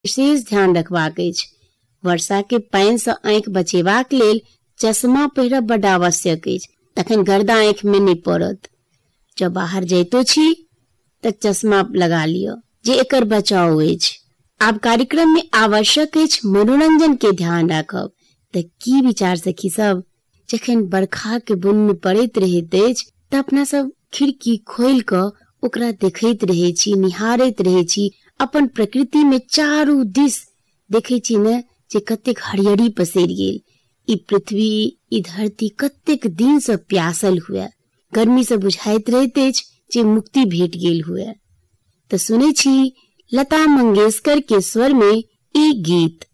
विशेष ध्यान रखबाक अछि। वर्षा के पानि सँ आँखि बचेबाक लेल चश्मा पहिरब बड्ड आवश्यक अछि, तखन गर्दा आँखि में नहि पड़त। जब बाहर जैतो छी तऽ चश्मा लगा लिअ, जे एकर बचाव अछि। आब कार्यक्रम में आवश्यक अछि मनोरंजन के ध्यान राखब। तऽ की विचार सखी सब? जखन बरखा के बुन्न पड़ैत रहैत अछि तऽ अपना सब खिड़की खोलि कऽ ओकरा देखैत रहै छी, निहारैत रहै छी। अपन प्रकृति में चारू दिस देखै छी ने जे कतेक हरियरी पसरि गेल। ई पृथ्वी, ई धरती कतेक दिन से प्यासल हुए, गर्मी से बुझाइत रहैत अछि जे मुक्ति भेट गेल हुए। तऽ सुनै छी लता मंगेशकर के स्वर में ई गीत।